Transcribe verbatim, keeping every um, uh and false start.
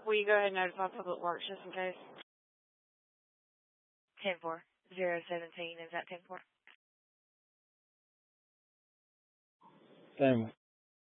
will you go ahead and notify Public Works just in case? ten four. zero seventeen, is that ten four? Same.